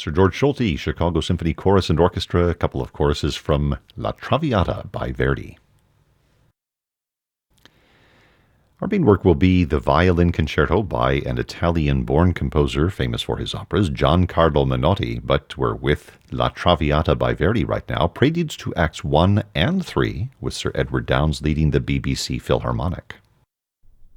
Sir George Solti, Chicago Symphony Chorus and Orchestra, a couple of choruses from La Traviata by Verdi. Our main work will be the Violin Concerto by an Italian-born composer famous for his operas, Giancarlo Menotti, but we're with La Traviata by Verdi right now, preludes to Acts 1 and 3, with Sir Edward Downes leading the BBC Philharmonic.